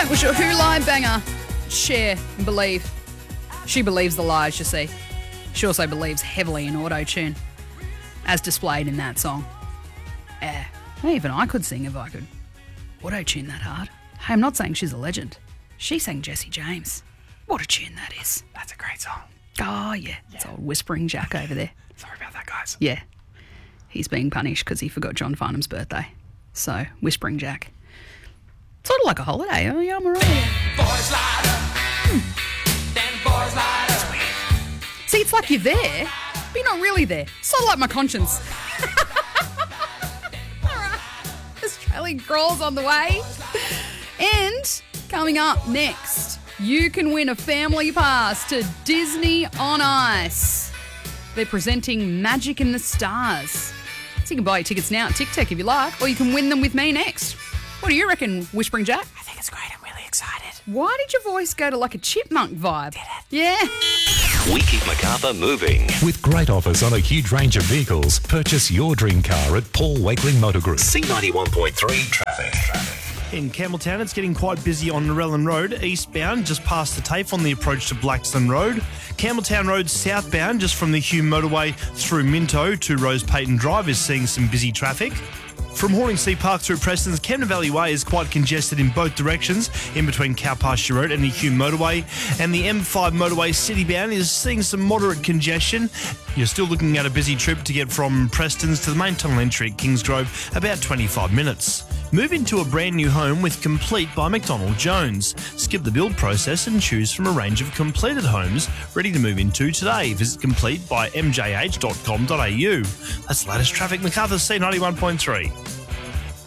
was your Who Lie banger. Share and believe. She believes the lies, you see. She also believes heavily in auto-tune, as displayed in that song. Yeah, even I could sing if I could auto-tune that hard. Hey, I'm not saying she's a legend. She sang Jessie James. What a tune that is. That's a great song. Oh, yeah. It's old Whispering Jack over there. Sorry about that, guys. Yeah. He's being punished because he forgot John Farnham's birthday. So, Whispering Jack. Sort of like a holiday. Oh, yeah, I'm all right. See, it's like you're there, but you're not really there. Sort of like my conscience. All right. Australian Crawl's on the way. And coming up next, you can win a family pass to Disney on Ice. They're presenting Magic in the Stars. So you can buy your tickets now at TicTec if you like, or you can win them with me next. What do you reckon, Whispering Jack? I think it's great. I'm really excited. Why did your voice go to like a chipmunk vibe? Did it? Yeah. We keep Macarthur moving. With great offers on a huge range of vehicles, purchase your dream car at Paul Wakeling Motor Group. C91.3 traffic. In Campbelltown, it's getting quite busy on Narellan Road, eastbound, just past the TAFE on the approach to Blackstone Road. Campbelltown Road, southbound, just from the Hume motorway through Minto to Rose Payton Drive, is seeing some busy traffic. From Horningsea Park through Preston's Camden Valley Way is quite congested in both directions, in between Cow Pasture Road and the Hume motorway. And the M5 motorway citybound is seeing some moderate congestion. You're still looking at a busy trip to get from Preston's to the main tunnel entry at Kingsgrove, about 25 minutes. Move into a brand new home with Complete by McDonald Jones. Skip the build process and choose from a range of completed homes ready to move into today. Visit complete by mjh.com.au. That's the latest traffic, Macarthur C91.3.